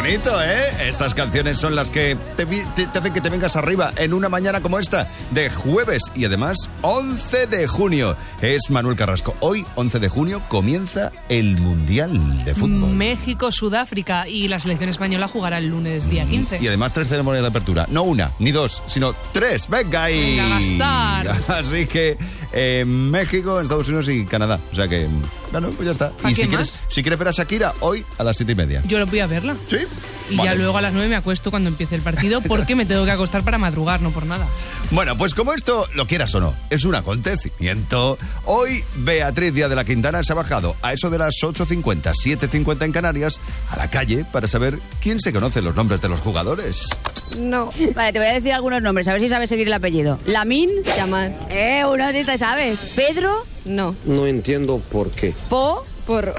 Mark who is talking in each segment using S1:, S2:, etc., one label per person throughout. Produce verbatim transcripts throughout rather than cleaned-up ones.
S1: bonito, ¿eh? Estas canciones son las que te, te, te hacen que te vengas arriba en una mañana como esta, de jueves, y además once de junio. Es Manuel Carrasco. Hoy, once de junio, comienza el Mundial de Fútbol.
S2: México, Sudáfrica, y la selección española jugará el lunes día quince.
S1: Y además tres ceremonias de apertura. No una, ni dos, sino tres. ¡Venga ahí!
S2: Venga, a gastar.
S1: Así que eh, México, Estados Unidos y Canadá. O sea que, bueno, pues ya está. Y si quieres, si quieres ver a Shakira, hoy a las siete y media.
S2: Yo lo voy a verla.
S1: ¿Sí?
S2: Y vale. Ya luego a las nueve me acuesto cuando empiece el partido, porque me tengo que acostar para madrugar, no por nada.
S1: Bueno, pues como esto, lo quieras o no, es un acontecimiento. Hoy Beatriz Díaz de la Quintana se ha bajado a eso de las ocho cincuenta, siete cincuenta en Canarias, a la calle para saber quién se conoce los nombres de los jugadores.
S3: No. Vale, te voy a decir algunos nombres, a ver si sabes seguir el apellido. Lamin.
S4: Yamal.
S3: Eh, uno sí te sabes. Pedro.
S4: No.
S5: No entiendo por qué.
S3: Po.
S4: Porro.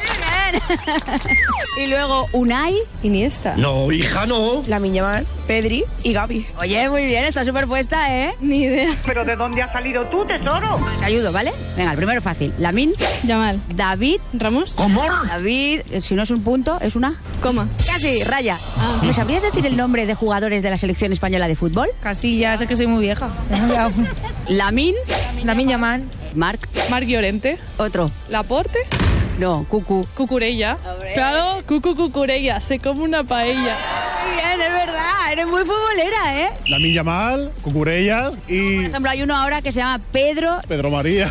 S3: Y luego Unai.
S4: Iniesta.
S5: No, hija, no.
S6: Lamine Yamal, Pedri y Gavi.
S3: Oye, muy bien, está súper puesta, ¿eh?
S4: Ni idea.
S6: ¿Pero de dónde has salido tú, tesoro?
S3: Te ayudo, ¿vale? Venga, el primero fácil. Lamine.
S4: Yamal.
S3: David.
S4: Ramos.
S5: ¿Cómo?
S3: David, si no es un punto, es una...
S4: Coma.
S3: Casi, raya.
S4: Ah.
S3: ¿Me sabrías decir el nombre de jugadores de la selección española de fútbol?
S4: Casillas, es que soy muy vieja.
S3: Lamine.
S4: Lamine Yamal.
S3: Marc.
S4: Marc Llorente.
S3: Otro.
S4: Laporte.
S3: No, Cucu.
S4: Cucurella.
S3: Hombre.
S4: Claro, Cucu Cucurella. Se come una paella.
S3: Muy bien, es verdad. Eres muy futbolera, ¿eh?
S7: Lamine Yamal, Cucurella y...
S3: Por ejemplo, hay uno ahora que se llama Pedro...
S7: Pedro María.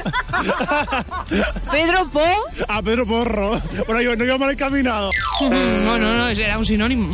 S3: Pedro Po.
S7: Ah, Pedro Porro. Bueno, yo no iba mal encaminado.
S2: No, no, no, era un sinónimo.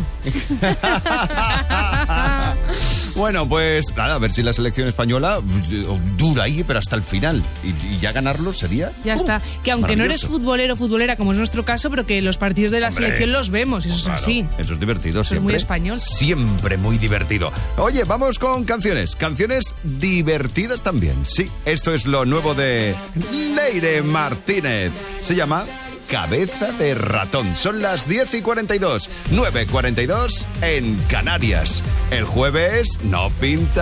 S1: Bueno, pues nada, a ver si la selección española dura ahí, pero hasta el final. Y, y ya ganarlo sería...
S2: Ya
S1: ¡uh!
S2: está. Que aunque no eres futbolero, futbolera, como es nuestro caso, pero que los partidos de la
S1: Hombre,
S2: selección los vemos, eso
S1: claro,
S2: es así.
S1: Eso es divertido
S2: Eso
S1: siempre.
S2: es muy español.
S1: Siempre muy divertido. Oye, vamos con canciones. Canciones divertidas también. Sí, esto es lo nuevo de Leire Martínez. Se llama Cabeza de Ratón. Son las diez y cuarenta y dos, nueve y cuarenta y dos en Canarias. El jueves no pinta